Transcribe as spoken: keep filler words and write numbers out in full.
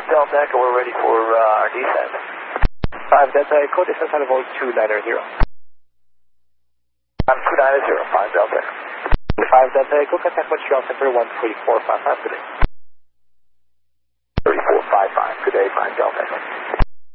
Delta Echo, we're ready for uh, our descent. five Delta Echo, distance out of all two ninety. I'm two ninety, five Delta Echo. five Delta Echo, contact Montreal Center one three four five five today. three four five five, good day, five Delta Echo.